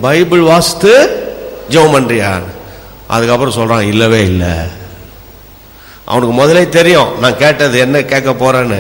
Bible வாசித்து ஜெபம் பண்றியா? அதுக்கப்புறம் சொல்றான், இல்லவே இல்லை. அவனுக்கு முதலே தெரியும் நான் கேட்டது என்ன கேட்க போறேன்னு.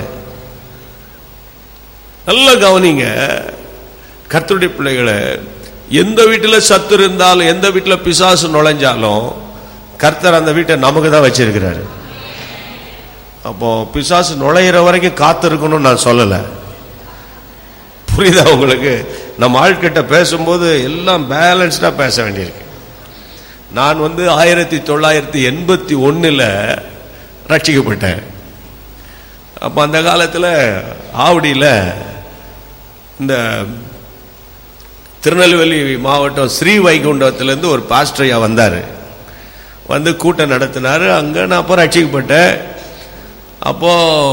நல்ல கவனிங்க கர்த்தருடைய பிள்ளைகளை, எந்த வீட்டில் சத்து இருந்தாலும் எந்த வீட்டில் பிசாசு நுழைஞ்சாலும் கர்த்தர் அந்த வீட்டை நமக்கு தான் வச்சிருக்கிறாரு. அப்போ பிசாசு நுழையிற வரைக்கும் காத்து இருக்கணும்னு நான் சொல்லலை. புரியுதா உங்களுக்கு? நம்ம ஆள்கிட்ட பேசும்போது எல்லாம் பேலன்ஸ்டா பேச வேண்டியிருக்கு. நான் 1981 ரட்சிக்கப்பட்டேன். அப்ப அந்த காலத்தில் ஆவடியில் இந்த திருநெல்வேலி மாவட்டம் ஸ்ரீவைகுண்டத்திலிருந்து ஒரு பாஸ்டரையா வந்தார். வந்து கூட்டம் நடத்தினார். அங்கே நான் அப்போ ரட்சிக்கப்பட்டேன். அப்போ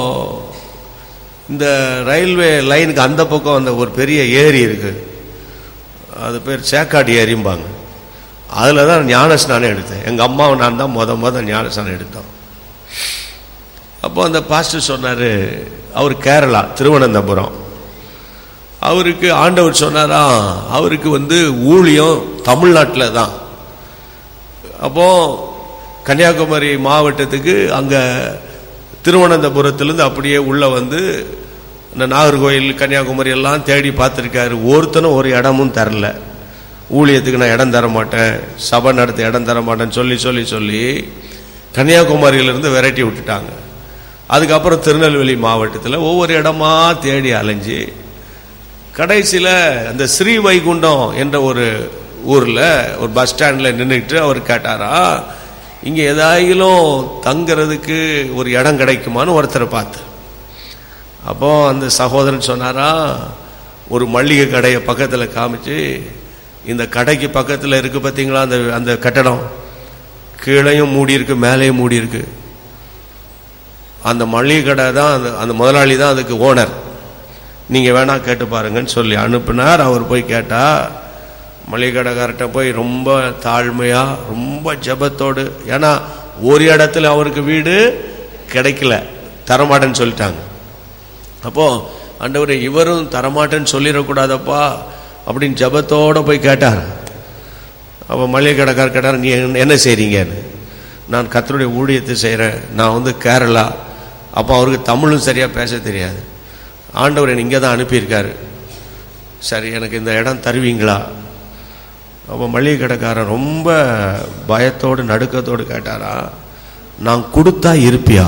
இந்த ரயில்வே லைனுக்கு அந்த பக்கம் அந்த ஒரு பெரிய ஏரி இருக்கு, அது பேர் சேக்காடு ஏரிம்பாங்க. அதில் தான் ஞானஸ்நானம் எடுத்தேன். எங்கள் அம்மாவை நான் தான் முத ஞானஸ்நானம் எடுத்தோம். அப்போ அந்த பாஸ்டர் சொன்னார், அவர் கேரளா திருவனந்தபுரம். அவருக்கு ஆண்டவர் சொன்னாரா, அவருக்கு ஊழியம் தமிழ்நாட்டில் தான். அப்போ கன்னியாகுமரி மாவட்டத்துக்கு அங்கே திருவனந்தபுரத்திலிருந்து அப்படியே உள்ள இந்த நாகர்கோயில் கன்னியாகுமரி எல்லாம் தேடி பார்த்துருக்காரு. ஒருத்தனும் ஒரு இடமும் தரல. ஊழியத்துக்கு நான் இடம் தர மாட்டேன், சபை நடத்த இடம் தர மாட்டேன்னு சொல்லி சொல்லி சொல்லி கன்னியாகுமரியிலிருந்து விரட்டி விட்டுட்டாங்க. அதுக்கப்புறம் திருநெல்வேலி மாவட்டத்தில் ஒவ்வொரு இடமா தேடி அலைஞ்சு கடைசியில் அந்த ஸ்ரீவைகுண்டம் என்ற ஒரு ஊரில் ஒரு பஸ் ஸ்டாண்டில் நின்றுட்டு அவர் கேட்டாரா, இங்கே ஏதாயிலும் தங்கிறதுக்கு ஒரு இடம் கிடைக்குமான்னு ஒருத்தரை பார்த்து. அப்போ அந்த சகோதரன் சொன்னாரா, ஒரு மளிகை கடையை பக்கத்தில் காமிச்சு, இந்த கடைக்கு பக்கத்தில் இருக்கு பார்த்தீங்களா அந்த கட்டடம், கீழையும் மூடி இருக்கு மேலேயும் மூடி இருக்கு. அந்த மளிகை கடை தான் அந்த முதலாளி தான் அதுக்கு ஓனர், நீங்கள் வேணா கேட்டு பாருங்கன்னு சொல்லி அனுப்பினார். அவர் போய் கேட்டா, மளிகை கடைக்கார்ட்ட போய் ரொம்ப தாழ்மையா ரொம்ப ஜபத்தோடு, ஏன்னா ஒரு இடத்துல அவருக்கு வீடு கிடைக்கல, தரமாட்டேன்னு சொல்லிட்டாங்க. அப்போ ஆண்டவரே இவரும் தரமாட்டேன்னு சொல்லிடக்கூடாதப்பா அப்படின்னு ஜபத்தோட போய் கேட்டார். அப்போ மளிகை கடைக்காரர் கேட்டார், நீ என்ன செய்றீங்கன்னு. நான் கர்த்தருடைய ஊழியத்தை செய்கிறேன், நான் கேரளா. அப்போ அவருக்கு தமிழும் சரியாக பேச தெரியாது. ஆண்டவர் என்னை இங்கே தான் அனுப்பியிருக்காரு, சரி எனக்கு இந்த இடம் தருவீங்களா? அப்போ மளிகை கடைக்காரன் ரொம்ப பயத்தோடு நடுக்கத்தோடு கேட்டாரா, நான் கொடுத்தா இருப்பியா?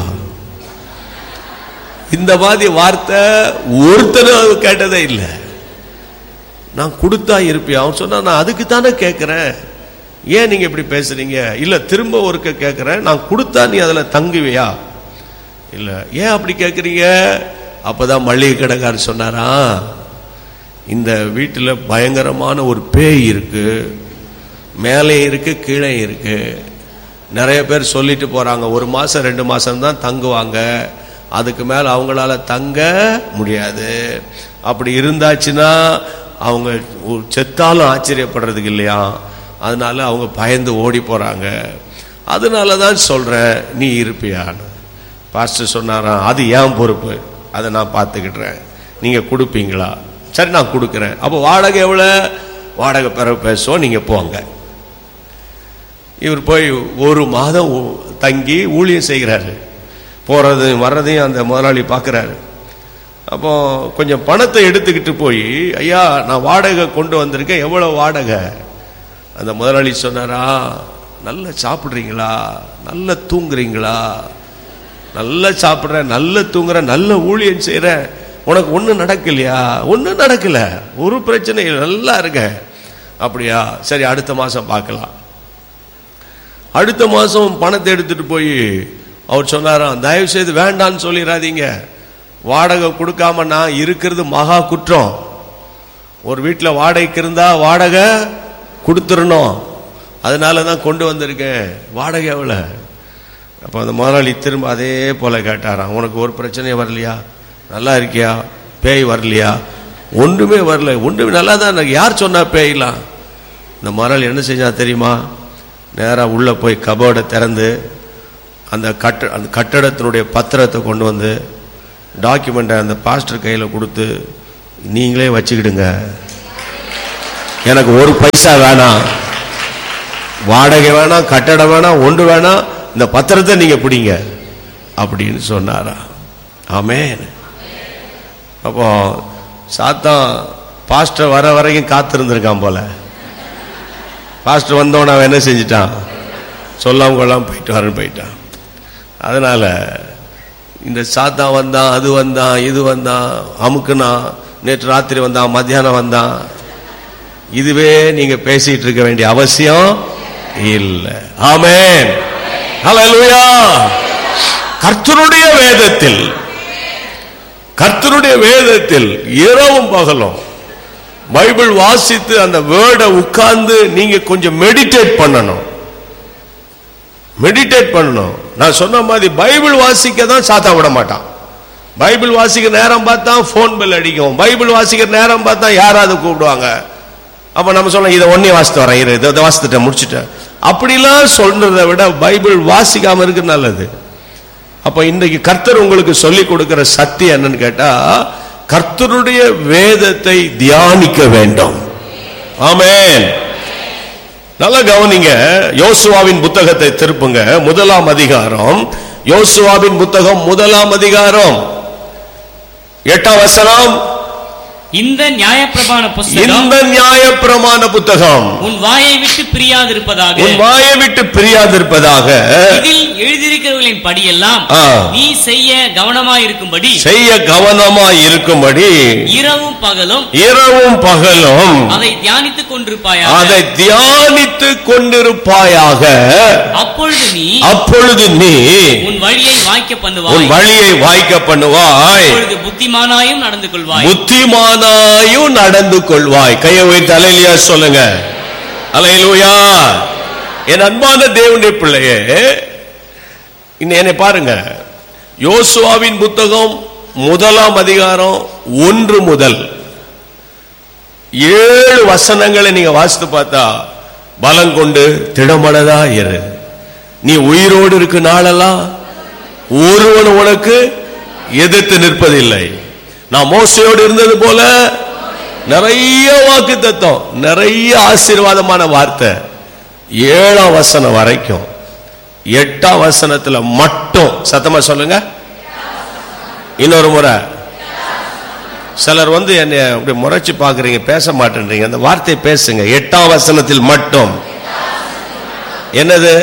இந்த மாதிரி வார்த்தை ஒருத்தரும் கேட்டதே இல்லை. நான் கொடுத்தா இருப்பியா? அவன் சொன்னா, நான் அதுக்கு தானே கேட்கிறேன், ஏன் நீங்க இப்படி பேசுறீங்க? இல்ல திரும்ப ஒருக்க கேட்கிறேன், நான் கொடுத்தா நீ அதுல தங்குவியா? இல்ல, ஏன் அப்படி கேட்குறீங்க? அப்பதான் மளிகை கடைக்காரர் சொன்னாரா, இந்த வீட்டில் பயங்கரமான ஒரு பேய் இருக்கு, மேலே இருக்கு கீழே இருக்கு. நிறைய பேர் சொல்லிட்டு போறாங்க, 1 மாசம் 2 மாசம் தான் தங்குவாங்க, அதுக்கு மேல அவங்களால தங்க முடியாது. அப்படி இருந்தாச்சுன்னா அவங்க செத்தாலும் ஆச்சரியப்படுறதுக்கு இல்லையா, அதனால அவங்க பயந்து ஓடி போறாங்க. அதனால தான் சொல்றேன், நீ இருப்பியான்னு. பாஸ்டர் சொன்னாராம், அது ஏன் பொறுப்பு, அதை நான் பார்த்துக்கிட்டேன், நீங்க கொடுப்பீங்களா? சரி நான் கொடுக்குறேன். அப்போ வாடகை எவ்வளோ? வாடகை பிறகு பேசுவோம், நீங்க போங்க. இவர் போய் 1 மாதம் தங்கி ஊழியம் செய்கிறாரு. போறது வர்றதையும் அந்த முதலாளி பார்க்குறாரு. அப்போ கொஞ்சம் பணத்தை எடுத்துக்கிட்டு போய், ஐயா நான் வாடகை கொண்டு வந்திருக்கேன், எவ்வளோ வாடகை? அந்த முதலாளி சொன்னாரா, நல்லா சாப்பிட்றீங்களா, நல்லா தூங்குறீங்களா? நல்லா சாப்பிட்றேன், நல்லா தூங்குறேன், நல்ல ஊழியம் செய்கிறேன், உனக்கு ஒன்றும் நடக்கலையா? ஒன்றும் நடக்கல, ஒரு பிரச்சனை இல்லை, நல்லா இருக்க. அப்படியா, சரி அடுத்த மாதம் பார்க்கலாம். அடுத்த மாதம் பணத்தை எடுத்துட்டு போய் அவர் சொன்னாராம், தயவு செய்து வேண்டான்னு சொல்லிடாதீங்க, வாடகை கொடுக்காம நான் இருக்கிறது மகா குற்றம். ஒரு வீட்டில் வாடகைக்கு இருந்தா வாடகை கொடுத்துடணும், அதனால தான் கொண்டு வந்திருக்கேன், வாடகை எவ்வளோ? அப்போ அந்த முதலாளி திரும்ப அதே போல கேட்டாராம், உனக்கு ஒரு பிரச்சனையும் வரலையா? நல்லா இருக்கியா? பேய் வரலையா? ஒன்றுமே வரல, ஒன்றுமே நல்லா தான் இருக்கு. யார் சொன்னா பேயலாம்? இந்த முதலாளி என்ன செஞ்சா தெரியுமா? நேராக உள்ளே போய் கபோர்டை திறந்து அந்த கட்டடத்தினுடைய பத்திரத்தை கொண்டு வந்து டாக்குமெண்ட்டை அந்த பாஸ்டர் கையில் கொடுத்து, நீங்களே வச்சுக்கிடுங்க, எனக்கு ஒரு பைசா வேணாம், வாடகை வேணாம், கட்டடம் வேணாம், ஒன்று வேணாம், இந்த பத்திரத்தை நீங்க பிடிங்க அப்படின்னு சொன்னாரா? ஆமென். அப்போ சாத்தான் பாஸ்டர் வர வரைக்கும் காத்திருந்திருக்கான் போல. பாஸ்டர் வந்தவன அவன் என்ன செஞ்சிட்டான்? சொல்லாம கொள்ளாம போயிட்டு வரேன்னு போயிட்டான். அதனால இந்த சாத்தான் வந்தான், அது வந்தான், இது வந்தான், அமுக்குனா, நேற்று ராத்திரி வந்தான், மத்தியானம் வந்தான், இதுவே நீங்க பேசிட்டு இருக்க வேண்டிய அவசியம் இல்லை. ஆமென், ஹல்லேலூயா. கர்த்தருடைய வேதத்தில் இரவும் பகலும் பைபிள் வாசித்து அந்த வேர்டை உட்கார்ந்து நீங்க கொஞ்சம் மெடிடேட் பண்ணணும். நான் சொன்ன மாதிரி பைபிள் வாசிக்க தான் சாத்தா விட மாட்டான். பைபிள் வாசிக்கிற நேரம் பார்த்தா போன் பெல் அடிக்கும், பைபிள் வாசிக்கிற நேரம் பார்த்தா யாராவது கூப்பிடுவாங்க. அப்ப நம்ம சொல்ல இதை ஒன்னே வாசித்து வரேன், இதை வாசித்துட்டேன், முடிச்சுட்டேன், அப்படிலாம் சொல்றதை விட பைபிள் வாசிக்காம இருக்கு நல்லது. அப்ப இன்றைக்கு கர்த்தர் உங்களுக்கு சொல்லிக் கொடுக்கிற சத்தியம் என்னன்னு கேட்டா, கர்த்தருடைய வேதத்தை தியானிக்க வேண்டும். ஆமென். நல்லா கவனிங்க. யோசுவாவின் புத்தகத்தை திருப்புங்க, 1ஆம் அதிகாரம். யோசுவாவின் புத்தகம் 1ஆம் அதிகாரம் 8ஆம் வசனம். இந்த நியாயப்பிரமாண புத்தகம் உன் வாயை விட்டு பிரியாதிருப்பதாக, இதில் எழுதியிருக்கிறவர்களின் படியெல்லாம் நீ செய்ய கவனமாயிருக்கும்படி இரவும் பகலும் அதை தியானித்துக் கொண்டிருப்பாயாக. அப்பொழுது நீ உன் வழியை வாய்க்க பண்ணுவாய். புத்திமானாயும் நடந்து கொள்வாய். கையை வைத்து அல்லேலூயா சொல்லுங்க. அல்லேலூயா. என் அன்பான தேவனுடைய பிள்ளையே, என்னை பாருங்க. யோசுவாவின் புத்தகம் 1ஆம் அதிகாரம் 1 முதல் 7 வசனங்களை நீங்க வாசித்து பார்த்தா, பலம் கொண்டு திடமனதா இரு, நீ உயிரோடு இருக்கு நாளெல்லாம் ஒருவன் உனக்கு எதிர்த்து நிற்பதில்லை. நான் மோசையோடு இருந்தது போல நிறைய வாக்குத்தத்தம், நிறைய ஆசீர்வாதமான வார்த்தை 7ஆம் வசனம் வரைக்கும். 8ஆம் வசனத்துல மட்டும் சத்தமா சொல்லுங்க. இன்னொரு முறை. சிலர் என்னை அப்படி முறைச்சு பாக்குறீங்க, பேச மாட்டேன்றீங்க. அந்த வார்த்தையை பேசுங்க. 8ஆம் வசனத்தில் மட்டும். என்னது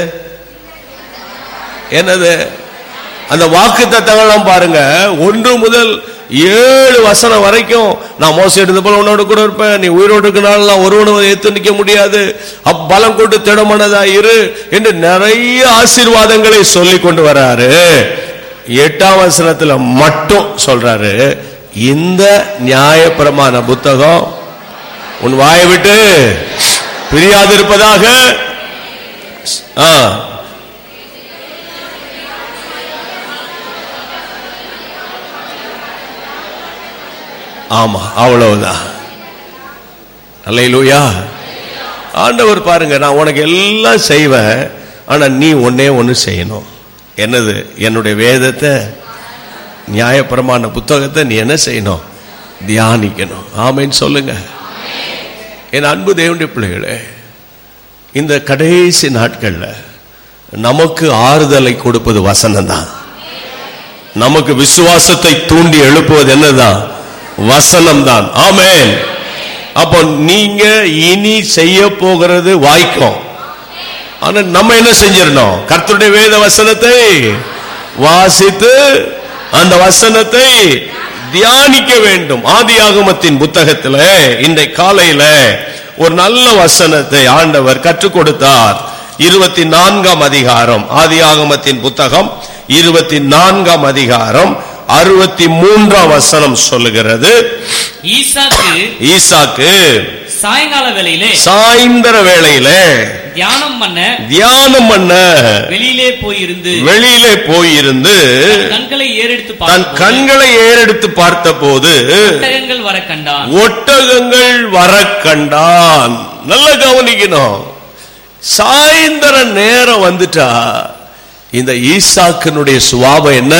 அந்த வாக்குத்தத்தங்கள்லாம் பாருங்க. 1 முதல் 7 வசனம் வரைக்கும், நான் மோசை எடுத்த போல உன்னோட கூட இருப்பேன், நீ உயிரோடு இருக்கனால ஒருவனும் ஏத்து நிக்க முடியாது, பலம் கொண்டு திடமனதா இரு என்று நிறைய ஆசீர்வாதங்களை சொல்லி கொண்டு வர்றாரு. 8ஆம் வசனத்துல மட்டும் சொல்றாரு, இந்த நியாயப்பிரமாண புத்தகம் உன் வாயை விட்டு பிரியாது இருப்பதாக. ஆமா, அவ்வளவுதான். அல்லேலூயா. ஆண்டவர் பாருங்க, நான் உனக்கு எல்லாம் செய்வேன், ஆனா நீ ஒண்ணு செய்யணும். என்னது? என்னுடைய வேதத்தை, நியாயப்பிரமாண புத்தகத்தை நீ என்ன செய்யணும்? தியானிக்கணும். ஆமென் சொல்லுங்க. என் அன்பு தேவனுடைய பிள்ளைகளே, இந்த கடைசி நாட்கள்ல நமக்கு ஆறுதலை கொடுப்பது வசனம் தான். நமக்கு விசுவாசத்தை தூண்டி எழுப்புவது என்னதான்? வசனம் தான். ஆமென். அப்போ நீங்க இனி செய்ய போகிறது வாய்க்கும். ஆனா நம்ம என்ன செஞ்சிடணும்? கர்த்தருடைய வேத வசனத்தை வாசித்து அந்த வசனத்தை தியானிக்க வேண்டும். ஆதியாகமத்தின் புத்தகத்தில் இன்றைய காலையில ஒரு நல்ல வசனத்தை ஆண்டவர் கற்றுக் கொடுத்தார். 24ஆம் அதிகாரம், ஆதியாகமத்தின் புத்தகம் 24ஆம் அதிகாரம் 63ஆம் வசனம் சொல்லுகிறது, ஈசாக்கு சாயந்தர வேளையிலே தியானம் பண்ண வெளியிலே போயிருந்து தன் கண்களை ஏறெடுத்து பார்த்தபோது ஒட்டகங்கள் வர கண்டான். நல்லா கவனிக்கணும். சாயந்தர நேரம் வந்துட்டா இந்த ஈசாக்கினுடைய சுபாவம் என்ன?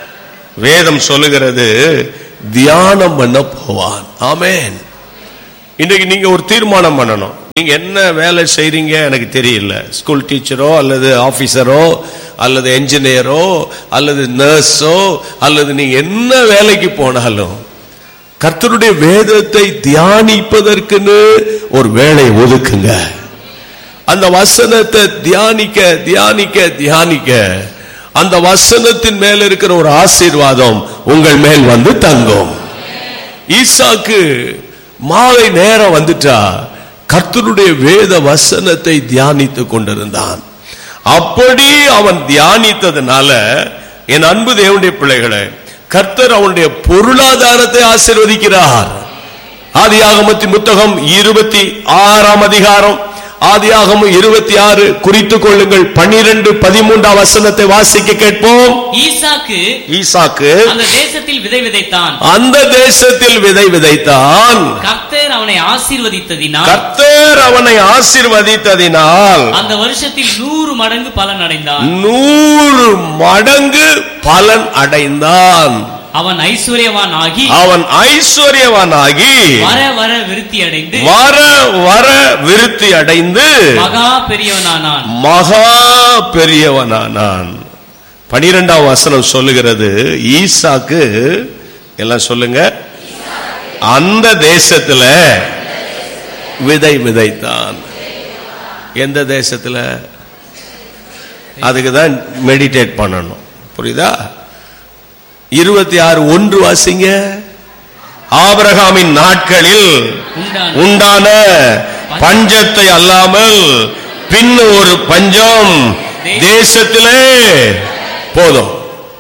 வேதம் சொல்லுகிறது, தியானம் பண்ண போவான். ஆமென். இன்றைக்கு நீங்க ஒரு தீர்மானம் பண்ணணும். நீங்க என்ன வேலை செய்றீங்க எனக்கு தெரியல. ஸ்கூல் டீச்சரோ அல்லது ஆபீசரோ அல்லது என்ஜினியரோ அல்லது நர்ஸோ அல்லது நீங்க என்ன வேலைக்கு போனாலும் கர்த்தருடைய வேதத்தை தியானிப்பதற்குன்னு ஒரு வேளை ஒதுக்குங்க. அந்த வசனத்தை தியானிக்க தியானிக்க தியானிக்க அந்த வசனத்தின் மேல் இருக்கிற ஒரு ஆசீர்வாதம் உங்கள் மேல் வந்து தங்கும். ஈசாக்கு மாலை நேரம் வந்துட்டா கர்த்தருடைய வேத வசனத்தை தியானித்துக் கொண்டிருந்தான். அப்படி அவன் தியானித்ததுனால என் அன்பு தேவனுடைய பிள்ளைகளே, கர்த்தர் அவனுடைய பொருளாதாரத்தை ஆசீர்வதிக்கிறார். ஆதியாகமத்தின் புத்தகம் 26ஆம் அதிகாரம், ஆதியாகமம் 26 குறித்துக் கொள்ளுங்கள். 12-13 வசனத்தை வாசிக்க கேட்போம். ஈசாக்கு அந்த தேசத்தில் விதை விதைத்தான். அந்த தேசத்தில் விதை விதைத்தான். கர்த்தர் அவனை ஆசீர்வதித்ததினால் அந்த வருஷத்தில் 100 மடங்கு பலன் அடைந்தான். 100 மடங்கு பலன் அடைந்தான். அவன் ஐஸ்வர்யவானாகி வர வர விருத்தி அடைந்து மகா பெரியவனானான். 12ஆம் வசனம் சொல்லுகிறது, ஈசாக்கு எல்லாம் சொல்லுங்க, அந்த தேசத்துல விதை விதைத்தான். எந்த தேசத்துல? அதுக்குதான் மெடிடேட் பண்ணணும். புரியுதா? 26:1 வாசிங்க. ஆபிரகாமின் நாட்களில் உண்டான பஞ்சத்தை அல்லாமல் பின் ஒரு பஞ்சம் தேசத்திலே போதும்.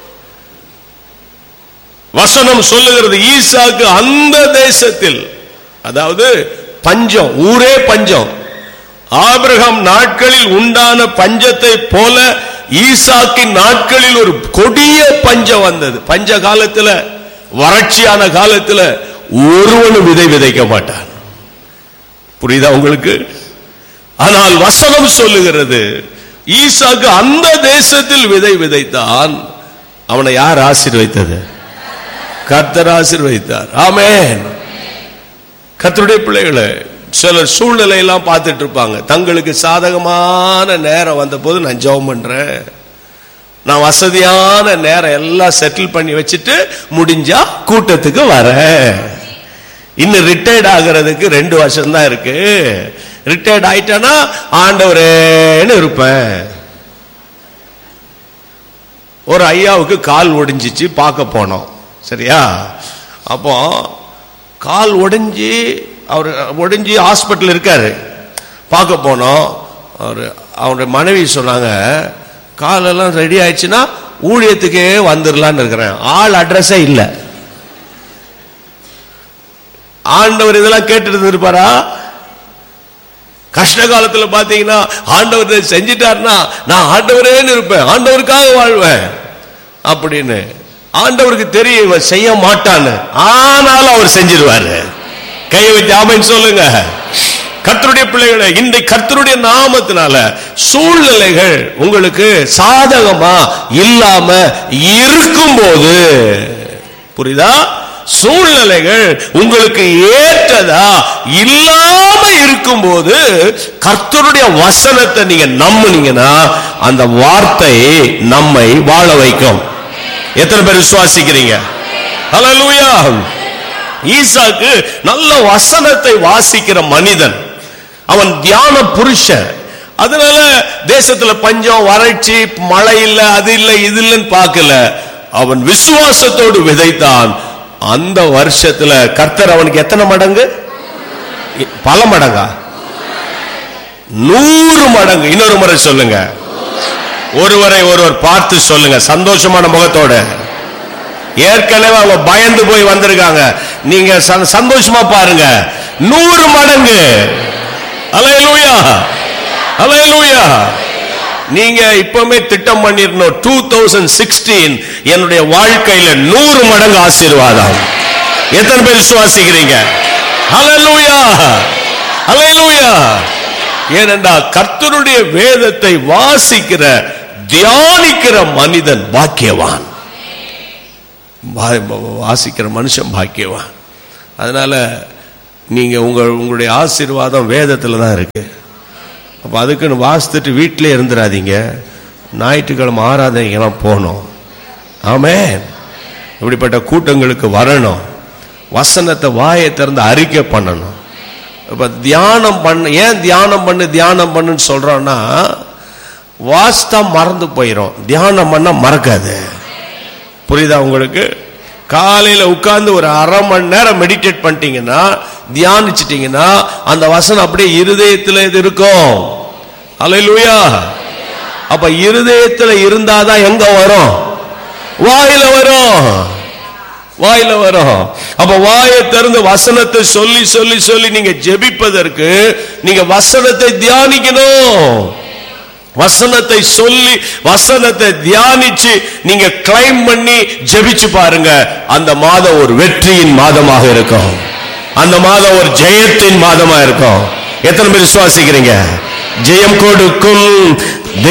வசனம் சொல்லுகிறது, ஈசாக்கு அந்த தேசத்தில், அதாவது பஞ்சம், ஊரே பஞ்சம். ஆபிரகாம் நாட்களில் உண்டான பஞ்சத்தை போல ஈசாக்கின் நாட்களில் ஒரு கொடிய பஞ்சம் வந்தது. பஞ்ச காலத்துல, வறட்சியான காலத்துல ஒருவனும் விதை விதைக்க மாட்டான். புரியுதா உங்களுக்கு? ஆனால் வசனம் சொல்லுகிறது, ஈசாக்கு அந்த தேசத்தில் விதை விதைத்தான். அவனை யார் ஆசீர்வதித்தது? கர்த்தர் ஆசீர்வதித்தார். ஆமென். கர்த்தருடைய பிள்ளைகளை சிலர் சூழ்நிலை எல்லாம் பார்த்துட்டு இருப்பாங்க. தங்களுக்கு சாதகமான நேரம் வந்த போது நான் ஜெபம் பண்றேன், நான் வசதியான நேரம் எல்லாம் செட்டில் பண்ணி வச்சுட்டு முடிஞ்சா கூட்டத்துக்கு வரேன். இன்னும் ரிட்டையர்ட் ஆகிறதுக்கு 2 வருஷம் தான் இருக்கு. ரிட்டையர்ட் ஆயிட்டானா ஆண்டவரேன்னு இருப்பேன். ஒரு ஐயாவுக்கு கால் ஒடிஞ்சிச்சு, பார்க்க போனோம். சரியா? அப்போ கால் ஒடிஞ்சு, அவர் ஒடிஞ்சு ஹாஸ்பிட்டல் இருக்காரு, பார்க்க போனோம். அவருடைய மனைவி சொன்னாங்க, காலெல்லாம் ரெடி ஆயிடுச்சுன்னா ஊழியத்துக்கே வந்துடலான்னு இருக்கிறேன். ஆள் அட்ரஸே இல்லை. ஆண்டவர் இதெல்லாம் கேட்டு இருப்பாரா? கஷ்ட காலத்துல பாத்தீங்கன்னா ஆண்டவர் செஞ்சிட்டாருன்னா நான் ஆண்டவரேன்னு இருப்பேன், ஆண்டவருக்காக வாழ்வேன் அப்படின்னு. ஆண்டவருக்கு தெரியும் இவர் செய்ய மாட்டான்னு, ஆனாலும் அவர் செஞ்சிருவாரு. கையை வச்சு ஆமென் சொல்லுங்க. கர்த்தருடைய பிள்ளைகளை, இன்றைக்கு கர்த்தருடைய நாமத்தினால சூழ்நிலைகள் உங்களுக்கு சாதகமா இல்லாம இருக்கும்போது, புரியுதா? சூழ்நிலைகள் உங்களுக்கு ஏற்றதா இல்லாம இருக்கும்போது கர்த்தருடைய வசனத்தை நீங்க நம்புனீங்கன்னா அந்த வார்த்தை நம்மை வாழ வைக்கும். எத்தனை பேர் விசுவாசிக்கிறீங்க? ஹல்லேலூயா. ஈசாக்கு நல்ல வசனத்தை வாசிக்கிற மனிதன், அவன் தியான புருஷன். அதனால தேசத்துல பஞ்சம், வறட்சி, மழை இல்ல, அது இல்ல, இது இல்லைன்னு பார்க்கல. அவன் விசுவாசத்தோடு விதைத்தான். அந்த வருஷத்துல கர்த்தர் அவனுக்கு எத்தனை மடங்கு? பல மடங்கா? 100 மடங்கு. இன்னொரு முறை சொல்லுங்க, ஒருவரை ஒருவர் பார்த்து சொல்லுங்க சந்தோஷமான முகத்தோட. ஏற்கனவே அவங்க பயந்து போய் வந்திருக்காங்க, நீங்க சந்தோஷமா பாருங்க. 100 மடங்கு. அல்லேலூயா, அல்லேலூயா. நீங்க இப்பவுமே திட்டம் பண்ணிரணும், 2016 என்னுடைய வாழ்க்கையில 100 மடங்கு ஆசீர்வாதம். எத்தனை பேர் விசுவாசிக்கிறீங்க? ஹல்லேலூயா, ஹல்லேலூயா. ஏனென்றா கர்த்தருடைய வேதத்தை வாசிக்கிற, தியானிக்கிற மனிதன் பாக்கியவான். வாசிக்கிற மனுஷன் பாக்கியவான். அதனால நீங்க உங்களுடைய ஆசீர்வாதம் வேதத்துல தான் இருக்கு. அப்ப அதுக்குன்னு வாசித்துட்டு வீட்டிலே இருந்துடாதீங்க. ஞாயிற்றுக்கிழமை ஆராதனைக்கெல்லாம் போகணும். ஆமென். இப்படிப்பட்ட கூட்டங்களுக்கு வரணும். வசனத்தை வாயை திறந்து அறிக்கை பண்ணணும். இப்ப தியானம் பண்ண, ஏன் தியானம் பண்ணுன்னு சொல்றோம்னா, வாஸ்தா மறந்து போயிடும், தியானம் பண்ண மறக்காது. புரியுதா உங்களுக்கு? காலையில உட்கார்ந்து ஒரு அரை மணி நேரம் மெடிடேட் பண்ணிட்டீங்கன்னா, தியானிச்சிட்டீங்கன்னா, அந்த வசனம் அப்படியே இருதயத்தில் இது இருக்கும். அல்லேலூயா. அப்ப இருதயத்தில் இருந்தாதான் எங்க வரும்? வாயில வரும். வாயில வரும். அப்ப வாயை திறந்து வசனத்தை சொல்லி சொல்லி சொல்லி நீங்க ஜெபிப்பதற்கு நீங்க வசனத்தை தியானிக்கணும். வசனத்தை சொல்லி வசனத்தை தியானிச்சு நீங்க கிளைம் பண்ணி ஜெபிச்சு பாருங்க. அந்த மாதம் ஒரு வெற்றியின் மாதமாக இருக்கும். அந்த மாதம் ஒரு ஜெயத்தின் மாதமா இருக்கும். எத்தனை பேர் விசுவாசிக்கிறீங்க? ஜெயம் கொடுக்கும்